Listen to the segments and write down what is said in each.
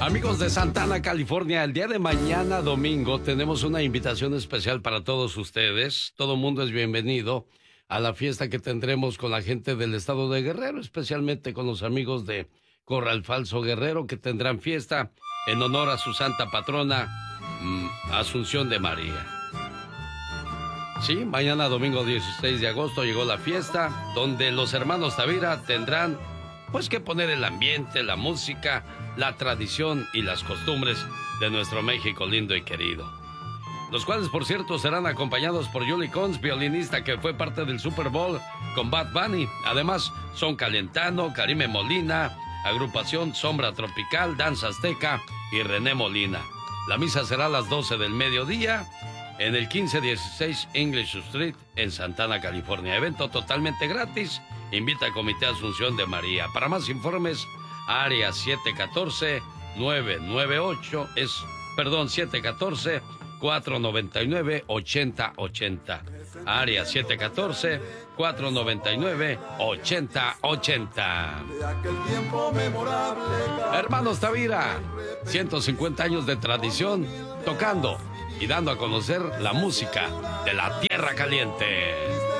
Amigos de Santana, California, el día de mañana, domingo, tenemos una invitación especial para todos ustedes. Todo mundo es bienvenido a la fiesta que tendremos con la gente del estado de Guerrero, especialmente con los amigos de Corral Falso Guerrero, que tendrán fiesta en honor a su santa patrona, Asunción de María. Sí, mañana domingo 16 de agosto llegó la fiesta, donde los hermanos Tavira tendrán pues que poner el ambiente, la música, la tradición y las costumbres de nuestro México lindo y querido. Los cuales, por cierto, serán acompañados por Julie Cons, violinista que fue parte del Super Bowl con Bad Bunny. Además, son Calentano, Karime Molina, agrupación Sombra Tropical, Danza Azteca y René Molina. La misa será a las 12 del mediodía en el 1516 English Street en Santana, California. Evento totalmente gratis. Invita al Comité Asunción de María. Para más informes, área 714-499-8080. Área 714-499-8080. Hermanos Tavira, 150 años de tradición, tocando y dando a conocer la música de la Tierra Caliente.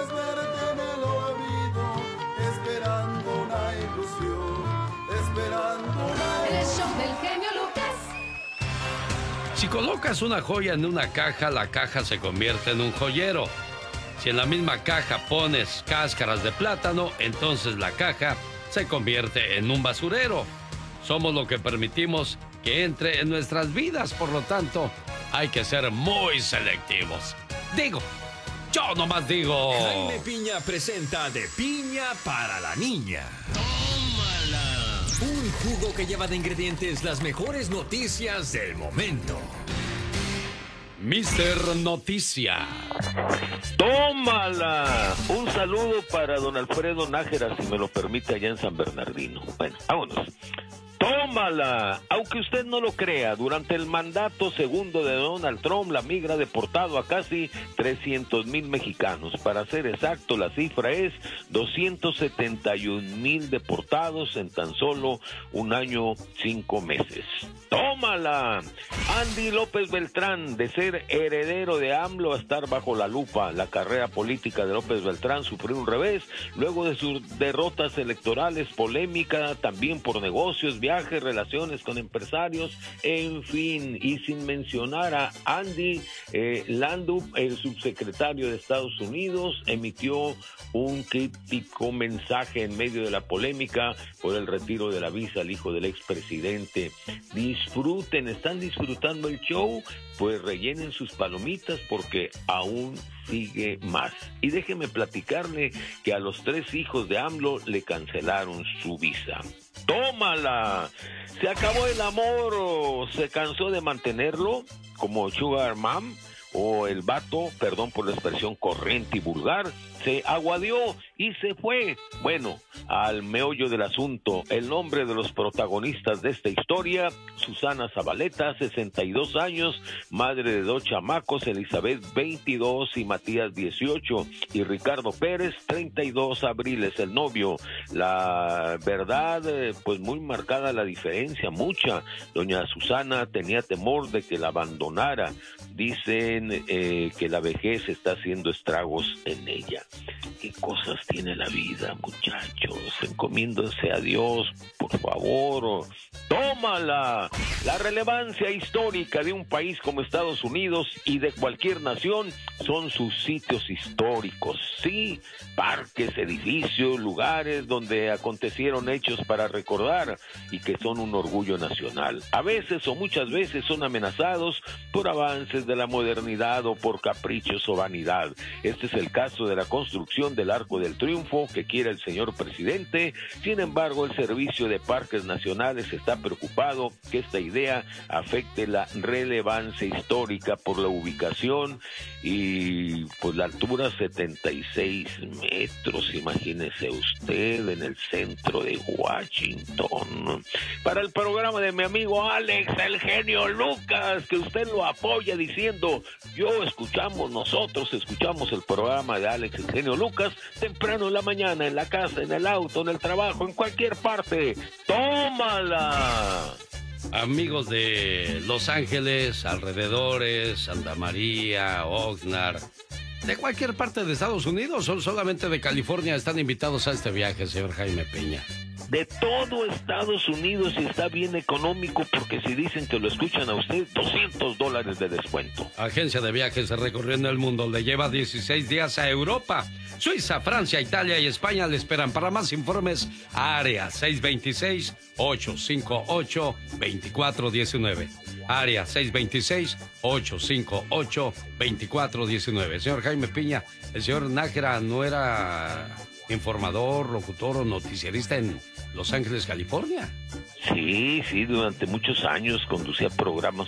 Si colocas una joya en una caja, la caja se convierte en un joyero. Si en la misma caja pones cáscaras de plátano, entonces la caja se convierte en un basurero. Somos lo que permitimos que entre en nuestras vidas, por lo tanto, hay que ser muy selectivos. Yo nomás digo. Jaime Piña presenta De Piña para la Niña. Un jugo que lleva de ingredientes las mejores noticias del momento. Mister Noticia. ¡Tómala! Un saludo para don Alfredo Nájera, si me lo permite, allá en San Bernardino. Bueno, vámonos. ¡Tómala! Aunque usted no lo crea, durante el mandato segundo de Donald Trump, la migra ha deportado a casi 300,000 mexicanos. Para ser exacto, la cifra es 271,000 deportados en tan solo un año, 5 meses. ¡Tómala! Andy López Beltrán, de ser heredero de AMLO a estar bajo la lupa. La carrera política de López Beltrán sufrió un revés luego de sus derrotas electorales, polémica también por negocios, viajes, relaciones con empresarios, en fin, y sin mencionar a Andy Landup, el subsecretario de Estados Unidos, emitió un crítico mensaje en medio de la polémica por el retiro de la visa al hijo del expresidente. Disfruten, ¿están disfrutando el show? Pues rellenen sus palomitas porque aún sigue más. Y déjeme platicarle que a los 3 hijos de AMLO le cancelaron su visa. ¡Tómala! ¿Se acabó el amor o se cansó de mantenerlo? Como Sugar Mom o el vato, perdón por la expresión corriente y vulgar, se aguadeó y se fue. Bueno, al meollo del asunto, el nombre de los protagonistas de esta historia: Susana Zabaleta, 62 años, madre de 2 chamacos, Elizabeth, 22, y Matías, 18, y Ricardo Pérez, 32, Abril es el novio. La verdad, pues muy marcada la diferencia, mucha. Doña Susana tenía temor de que la abandonara. Dicen que la vejez está haciendo estragos en ella. ¿Qué cosas tiene la vida, muchachos? Encomiéndense a Dios, por favor. ¡Tómala! La relevancia histórica de un país como Estados Unidos y de cualquier nación son sus sitios históricos. Sí, parques, edificios, lugares donde acontecieron hechos para recordar y que son un orgullo nacional. A veces o muchas veces son amenazados por avances de la modernidad o por caprichos o vanidad. Este es el caso de la construcción del Arco del Triunfo que quiere el señor presidente. Sin embargo, el Servicio de Parques Nacionales está preocupado que esta idea afecte la relevancia histórica por la ubicación y pues la altura, 76 metros, imagínese usted, en el centro de Washington. Para el programa de mi amigo Alex, el genio Lucas, que usted lo apoya diciendo: nosotros escuchamos el programa de Alex, el genio Lucas, temprano en la mañana, en la casa, en el auto, en el trabajo, en cualquier parte. ¡Tómala! Amigos de Los Ángeles, alrededores, Santa María, Oxnard, de cualquier parte de Estados Unidos o solamente de California están invitados a este viaje, señor Jaime Piña. De todo Estados Unidos y está bien económico porque si dicen que lo escuchan a usted, $200 de descuento. Agencia de Viajes recorriendo el mundo le lleva 16 días a Europa, Suiza, Francia, Italia y España le esperan. Para más informes, a área 626-858-2419. Área 626-858-2419. Señor Jaime Piña, el señor Nájera no era informador, locutor o noticiarista en Los Ángeles, California. Sí, durante muchos años conduce programas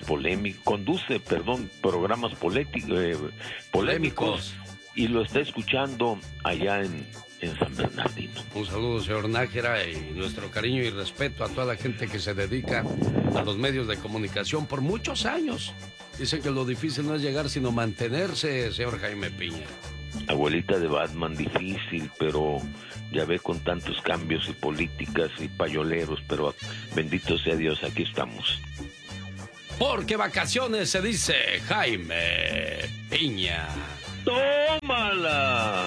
polémicos y lo está escuchando allá en San Bernardino. Un saludo, señor Nájera, y nuestro cariño y respeto a toda la gente que se dedica a los medios de comunicación por muchos años. Dice que lo difícil no es llegar, sino mantenerse, señor Jaime Piña. Abuelita de Batman, difícil, pero ya ve con tantos cambios y políticas y payoleros, pero bendito sea Dios, aquí estamos. Porque vacaciones se dice Jaime Piña. ¡Tómala!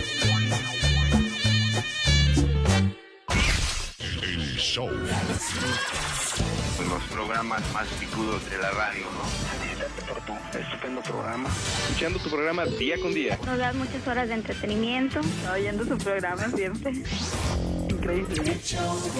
El show. Los programas más picudos de la radio, ¿no? Estupendo programa. Escuchando tu programa día con día. Nos das muchas horas de entretenimiento. Oyendo su programa siempre. Increíble.